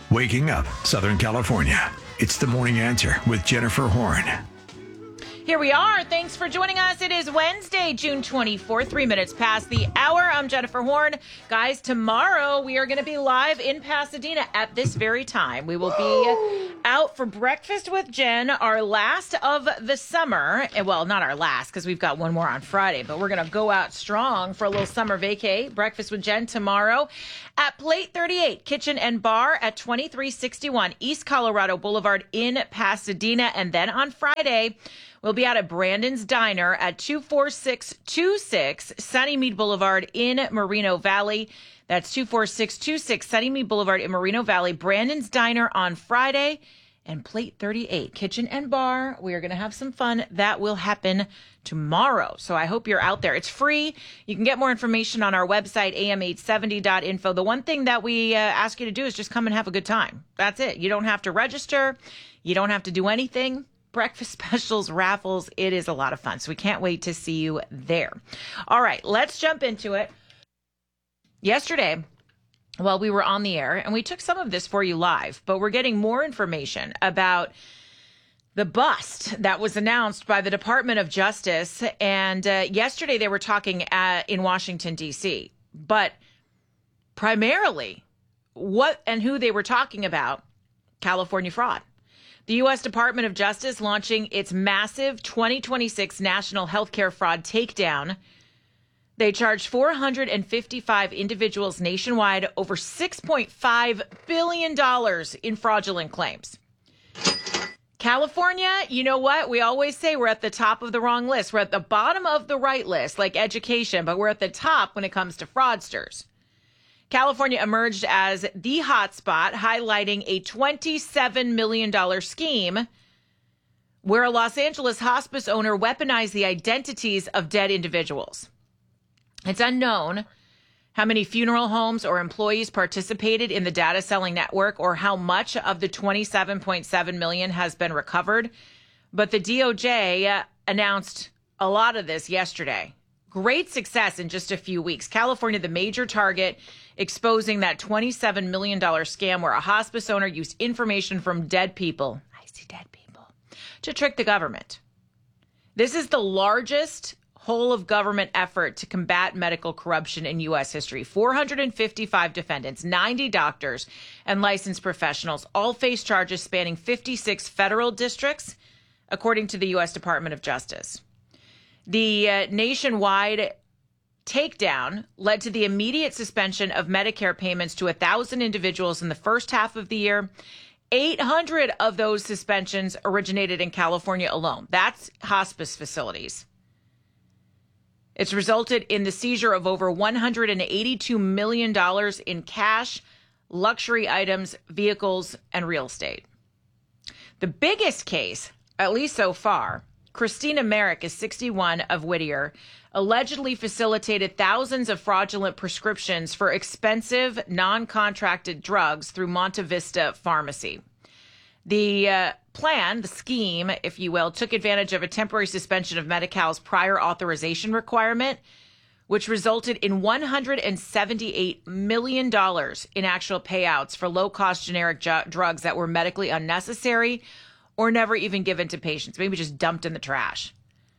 Waking up Southern California. It's the Morning Answer with Jennifer Horn. Here we are. Thanks for joining us. It is Wednesday, June 24th, 3 minutes past the hour. I'm Jennifer Horn. Guys, tomorrow we are going to be live in Pasadena at this very time. We will be out for Breakfast with Jen, our last of the summer. Well, not our last, because we've got one more on Friday, but we're going to go out strong for a little summer vacay. Breakfast with Jen tomorrow at Plate 38 Kitchen and Bar at 2361 East Colorado Boulevard in Pasadena. And then on Friday, we'll be out at Brandon's Diner at 24626 Sunnymead Boulevard in Moreno Valley. That's 24626 Sunnymead Boulevard in Moreno Valley. Brandon's Diner on Friday and Plate 38 Kitchen and Bar. We are going to have some fun. That will happen tomorrow. So I hope you're out there. It's free. You can get more information on our website, am870.info. The one thing that we ask you to do is just come and have a good time. That's it. You don't have to register. You don't have to do anything. Breakfast specials, raffles. It is a lot of fun. So we can't wait to see you there. All right, let's jump into it. Yesterday, well, we were on the air and we took some of this for you live, but we're getting more information about the bust that was announced by the Department of Justice. And yesterday they were talking in Washington, D.C., but primarily what and who they were talking about, California fraud. The U.S. Department of Justice launching its massive 2026 National Healthcare Fraud Takedown. They charged 455 individuals nationwide over $6.5 billion in fraudulent claims. California, you know what? We always say we're at the top of the wrong list. We're at the bottom of the right list, like education, but we're at the top when it comes to fraudsters. California emerged as the hotspot, highlighting a $27 million scheme where a Los Angeles hospice owner weaponized the identities of dead individuals. It's unknown how many funeral homes or employees participated in the data selling network or how much of the $27.7 million has been recovered, but the DOJ announced a lot of this yesterday. Great success in just a few weeks. California, the major target, exposing that $27 million scam where a hospice owner used information from dead people, I see dead people, to trick the government. This is the largest whole of government effort to combat medical corruption in U.S. history. 455 defendants, 90 doctors, and licensed professionals all face charges spanning 56 federal districts, according to the U.S. Department of Justice. The nationwide takedown led to the immediate suspension of Medicare payments to 1,000 individuals in the first half of the year. 800 of those suspensions originated in California alone. That's hospice facilities. It's resulted in the seizure of over $182 million in cash, luxury items, vehicles, and real estate. The biggest case, at least so far, Christina Merrick is 61 of Whittier, allegedly facilitated thousands of fraudulent prescriptions for expensive, non-contracted drugs through Monte Vista Pharmacy. The plan, the scheme, if you will, took advantage of a temporary suspension of Medi-Cal's prior authorization requirement, which resulted in $178 million in actual payouts for low-cost generic drugs that were medically unnecessary or never even given to patients, maybe just dumped in the trash.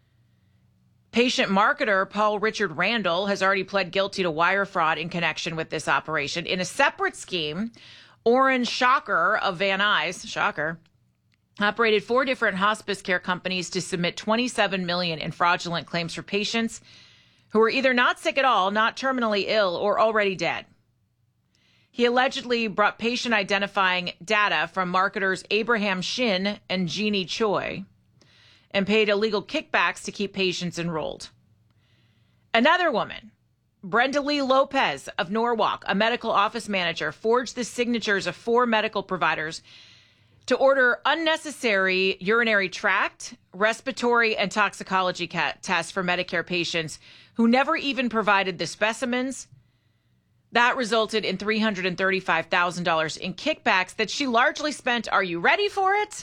Patient marketer Paul Richard Randall has already pled guilty to wire fraud in connection with this operation. In a separate scheme, Orrin Shocker of Van Nuys, shocker, operated 4 different hospice care companies to submit $27 million in fraudulent claims for patients who were either not sick at all, not terminally ill, or already dead. He allegedly brought patient identifying data from marketers Abraham Shin and Jeannie Choi and paid illegal kickbacks to keep patients enrolled. Another woman, Brenda Lee Lopez of Norwalk, a medical office manager, forged the signatures of 4 medical providers to order unnecessary urinary tract, respiratory, and toxicology tests for Medicare patients who never even provided the specimens. That resulted in $335,000 in kickbacks that she largely spent, are you ready for it?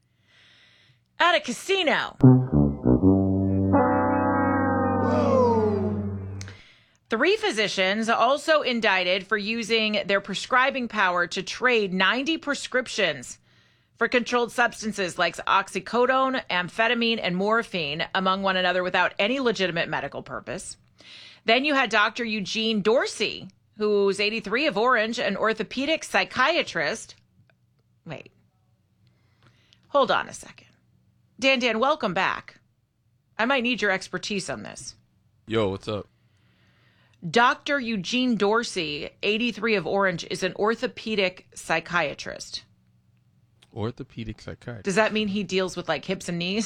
At a casino. 3 physicians also indicted for using their prescribing power to trade 90 prescriptions for controlled substances like oxycodone, amphetamine, and morphine among one another without any legitimate medical purpose. Then you had Dr. Eugene Dorsey, who's 83 of Orange, an orthopedic psychiatrist. Wait. Hold on a second. Dan, welcome back. I might need your expertise on this. Yo, what's up? Dr. Eugene Dorsey, 83 of Orange, is an orthopedic psychiatrist. Orthopedic psychiatrist. Does that mean he deals with like hips and knees?